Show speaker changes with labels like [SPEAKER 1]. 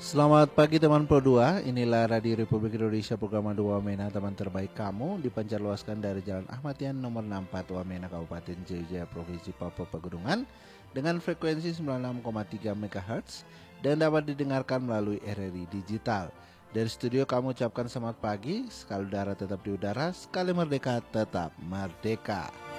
[SPEAKER 1] Selamat pagi teman Pro 2, inilah Radio Republik Indonesia program Adu Wamena, teman terbaik kamu dipancarluaskan dari Jalan Ahmad Yani nomor 64 Wamena, Kabupaten Jaya, Provinsi Papua Pegunungan dengan frekuensi 96,3 MHz dan dapat didengarkan melalui RRI Digital. Dari studio kamu ucapkan selamat pagi, sekali udara tetap di udara, sekali merdeka tetap merdeka.